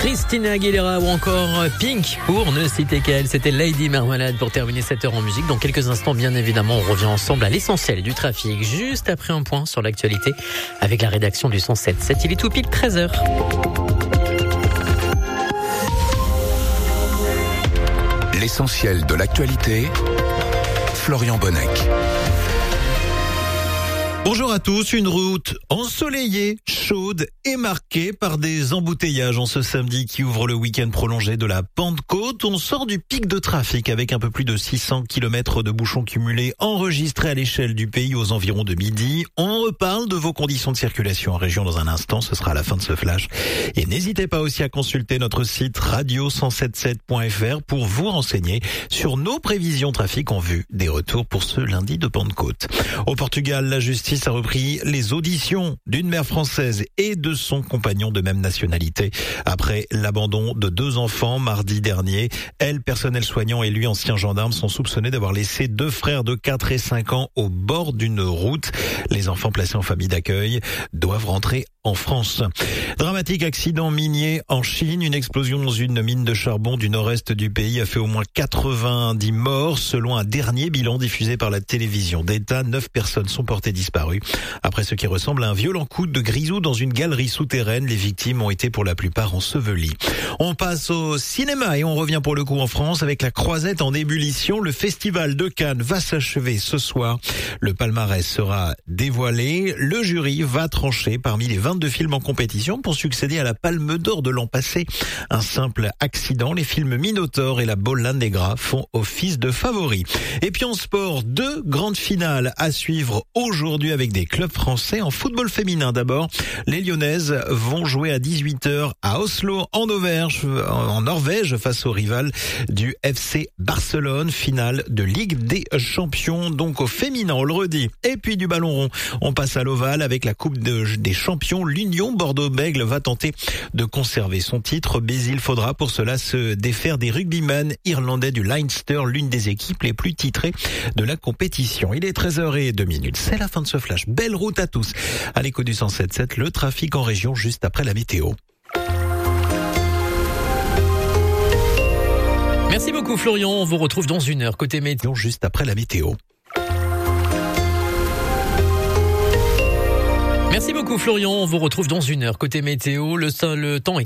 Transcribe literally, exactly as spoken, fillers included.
Christina Aguilera ou encore Pink pour ne citer qu'elle. C'était Lady Marmalade pour terminer cette heure en musique. Dans quelques instants, bien évidemment, on revient ensemble à l'essentiel du trafic. Juste après un point sur l'actualité avec la rédaction du cent sept sept. Il est tout pile treize heures. L'essentiel de l'actualité, Florian Bonnec. Bonjour à tous, une route ensoleillée, chaude et marquée par des embouteillages en ce samedi qui ouvre le week-end prolongé de la Pentecôte. On sort du pic de trafic avec un peu plus de six cents kilomètres de bouchons cumulés enregistrés à l'échelle du pays aux environs de midi. On reparle de vos conditions de circulation en région dans un instant, ce sera à la fin de ce flash. Et n'hésitez pas aussi à consulter notre site radio cent soixante-dix-sept point f r pour vous renseigner sur nos prévisions trafic en vue des retours pour ce lundi de Pentecôte. Au Portugal, la justice a repris les auditions d'une mère française et de son compagnon de même nationalité après l'abandon de deux enfants mardi dernier. Elle, personnel soignant, et lui, ancien gendarme, sont soupçonnés d'avoir laissé deux frères de quatre et cinq ans au bord d'une route. Les enfants placés en famille d'accueil doivent rentrer en France. Dramatique accident minier en Chine. Une explosion dans une mine de charbon du nord-est du pays a fait au moins quatre-vingt-dix morts. Selon un dernier bilan diffusé par la télévision d'État, neuf personnes sont portées disparues après ce qui ressemble à un violent coup de grisou dans une galerie souterraine. Les victimes ont été pour la plupart ensevelies. On passe au cinéma et on revient pour le coup en France avec La Croisette en ébullition. Le festival de Cannes va s'achever ce soir. Le palmarès sera dévoilé. Le jury va trancher parmi les vingt-deux films en compétition pour succéder à la Palme d'Or de l'an passé. Un simple accident, les films Minotaure et La Bolla Negra font office de favoris. Et puis en sport, deux grandes finales à suivre aujourd'hui avec des clubs français. En football féminin d'abord, les Lyonnaises vont jouer à dix-huit heures à Oslo en Auvergne, en Norvège face au rival du F C Barcelone, finale de Ligue des Champions, donc au féminin, on le redit. Et puis du ballon rond, on passe à l'Oval avec la Coupe de, des Champions. L'Union Bordeaux-Bègles va tenter de conserver son titre, mais il faudra pour cela se défaire des rugbymen irlandais du Leinster, l'une des équipes les plus titrées de la compétition. Il est treize heures zéro deux, c'est la fin de ce flash. Belle route à tous. À l'écho du cent sept sept, le trafic en région juste après la météo. Merci beaucoup Florian, on vous retrouve dans une heure côté météo juste après la météo. Merci beaucoup Florian, on vous retrouve dans une heure côté météo. Le, le temps est